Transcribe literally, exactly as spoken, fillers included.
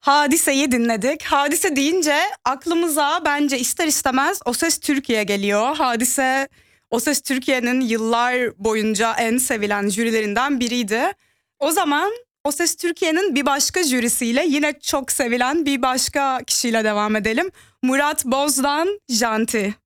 Hadise'yi dinledik. Hadise deyince aklımıza bence ister istemez O Ses Türkiye geliyor. Hadise O Ses Türkiye'nin yıllar boyunca en sevilen jürilerinden biriydi. O zaman O Ses Türkiye'nin bir başka jürisiyle yine çok sevilen bir başka kişiyle devam edelim. Murat Boz'dan Janti.